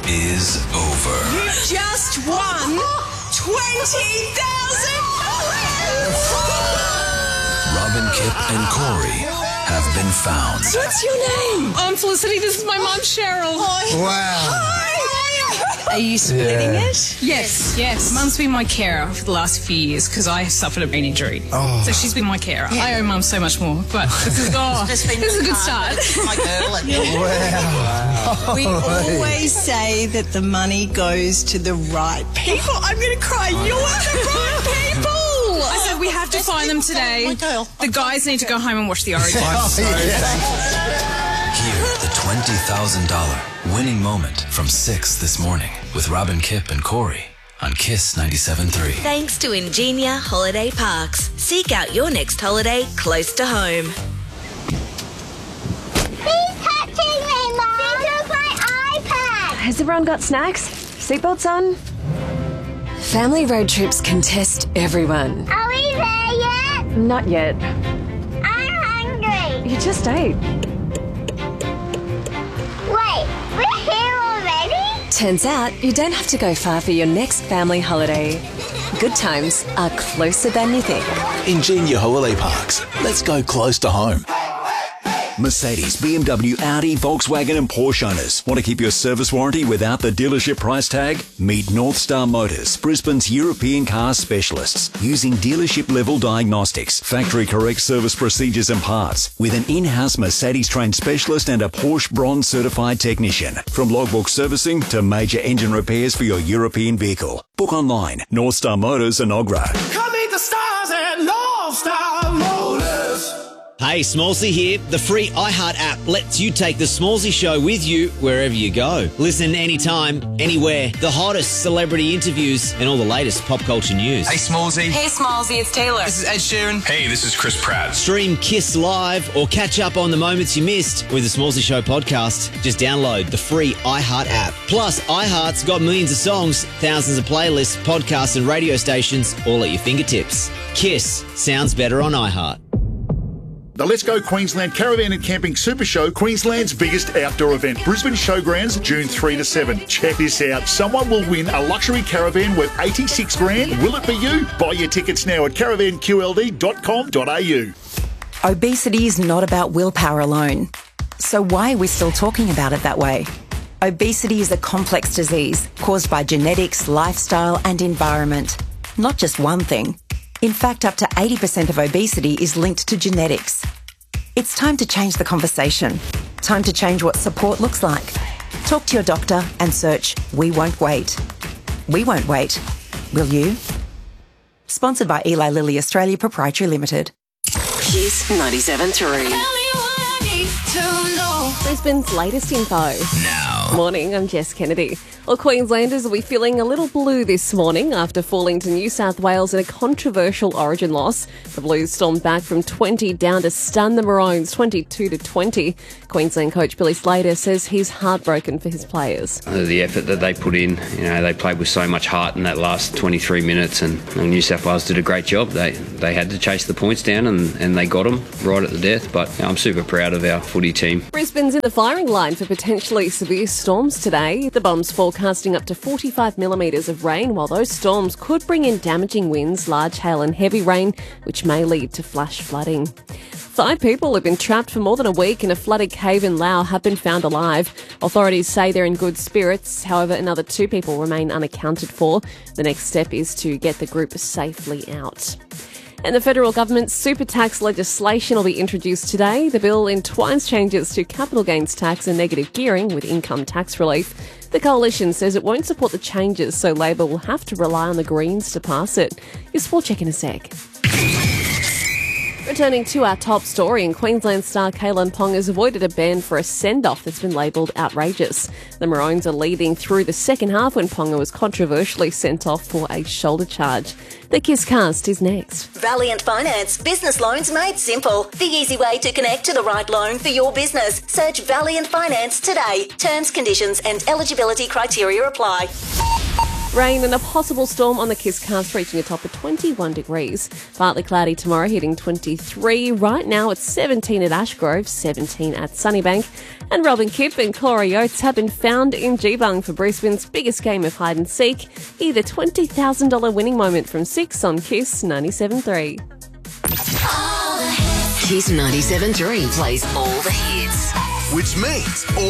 is over. You just won $20,000! Robin, Kip, and Corey have been found. What's your name? I'm Felicity. This is my mum, Cheryl. Hi. Wow. Hi. Are you splitting it? Yes. Mum's been my carer for the last few years because I suffered a brain injury. Oh. So she's been my carer. Yeah. I owe Mum so much more, but this is a good start. My girl. Wow. We always say that the money goes to the right people. I'm going to cry. You're the right people. I said we have to find them today. The guys need to go home and watch the Origin. Hear the $20,000 winning moment from 6 this morning with Robin, Kip, and Corey on Kiss 97.3. Thanks to Ingenia Holiday Parks. Seek out your next holiday close to home. He's touching me, Mom! He took my iPad! Has everyone got snacks? Seatbelts on? Family road trips can test everyone. Are we there yet? Not yet. I'm hungry. You just ate. Wait, we're here already? Turns out you don't have to go far for your next family holiday. Good times are closer than you think. Ingenia Holiday Parks. Let's go close to home. Mercedes, BMW, Audi, Volkswagen and Porsche owners. Want to keep your service warranty without the dealership price tag? Meet North Star Motors, Brisbane's European car specialists, using dealership-level diagnostics, factory-correct service procedures and parts, with an in-house Mercedes-trained specialist and a Porsche Bronze-certified technician. From logbook servicing to major engine repairs for your European vehicle. Book online, North Star Motors and Ogra. Come meet the stars at North Star Motors. Hey, Smallsy here. The free iHeart app lets you take the Smallsy show with you wherever you go. Listen anytime, anywhere. The hottest celebrity interviews and all the latest pop culture news. Hey, Smallsy. Hey, Smallsy, it's Taylor. This is Ed Sheeran. Hey, this is Chris Pratt. Stream Kiss Live or catch up on the moments you missed with the Smallsy Show podcast. Just download the free iHeart app. Plus, iHeart's got millions of songs, thousands of playlists, podcasts and radio stations all at your fingertips. Kiss sounds better on iHeart. The Let's Go Queensland Caravan and Camping Super Show, Queensland's biggest outdoor event. Brisbane Showgrounds, June 3 to 7. Check this out. Someone will win a luxury caravan worth $86,000. Will it be you? Buy your tickets now at caravanqld.com.au. Obesity is not about willpower alone. So why are we still talking about it that way? Obesity is a complex disease caused by genetics, lifestyle and environment. Not just one thing. In fact, up to 80% of obesity is linked to genetics. It's time to change the conversation. Time to change what support looks like. Talk to your doctor and search We Won't Wait. We won't wait. Will you? Sponsored by Eli Lilly Australia Proprietary Limited. Kiss 97.3. Brisbane's latest info. Now. Morning, I'm Jess Kennedy. Well, Queenslanders will be feeling a little blue this morning after falling to New South Wales in a controversial Origin loss. The Blues stormed back from 20 down to stun the Maroons 22-20. Queensland coach Billy Slater says he's heartbroken for his players. The effort that they put in, they played with so much heart in that last 23 minutes and New South Wales did a great job. They had to chase the points down and they got them right at the death, but I'm super proud of our footy team. Brisbane's in the firing line for potentially severe storms today. The Bombs forecasting up to 45 millimetres of rain, while those storms could bring in damaging winds, large hail and heavy rain, which may lead to flash flooding. 5 people have been trapped for more than a week in a flooded cave in Laos have been found alive. Authorities say they're in good spirits. However, another 2 people remain unaccounted for. The next step is to get the group safely out. And the federal government's super tax legislation will be introduced today. The bill entwines changes to capital gains tax and negative gearing with income tax relief. The coalition says it won't support the changes, so Labor will have to rely on the Greens to pass it. Your sport check in a sec. Returning to our top story, in Queensland star Kalyn Ponga has avoided a ban for a send-off that's been labelled outrageous. The Maroons are leading through the second half when Ponga was controversially sent off for a shoulder charge. The Kiss Cast is next. Valiant Finance. Business loans made simple. The easy way to connect to the right loan for your business. Search Valiant Finance today. Terms, conditions and eligibility criteria apply. Rain and a possible storm on the Kiss Cast, reaching a top of 21 degrees. Partly cloudy tomorrow, hitting 23. Right now it's 17 at Ashgrove, 17 at Sunnybank. And Robin Kipp and Corey Oates have been found in Geebung for Brisbane's biggest game of hide and seek. Either $20,000 winning moment from 6 on Kiss 97.3. Kiss 97.3 plays all the hits. Which means all